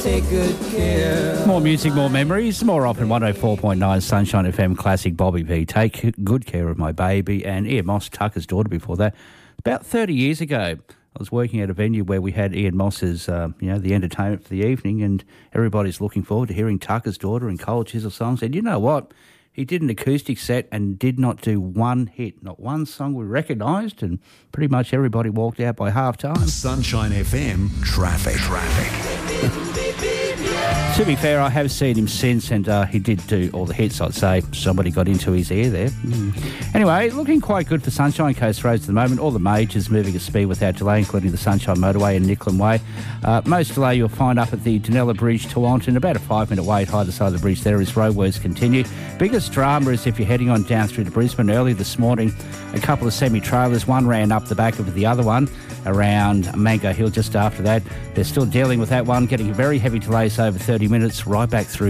take good care. More music, more memories, more often 104.9 Sunshine FM Classic. Bobby P. Take good care of my baby. And Ian Moss, Tucker's daughter before that. About 30 years ago, I was working at a venue where we had Ian Moss's, the entertainment for the evening, and everybody's looking forward to hearing Tucker's daughter and Cole Chisel songs. And you know what? He did an acoustic set and did not do one hit, not one song we recognised, and pretty much everybody walked out by half-time. Sunshine FM Traffic. To be fair, I have seen him since, and he did do all the hits, I'd say. Somebody got into his ear there. Anyway, looking quite good for Sunshine Coast roads at the moment. All the majors moving at speed without delay, including the Sunshine Motorway and Nicklin Way. Most delay you'll find up at the Dunella Bridge to Wanton. About a 5-minute wait either side of the bridge there as roadworks continue. Biggest drama is if you're heading on down through to Brisbane. Early this morning, a couple of semi-trailers, one ran up the back of the other one around Mango Hill just after that. They're still dealing with that one, getting very heavy delays over 30 minutes right back through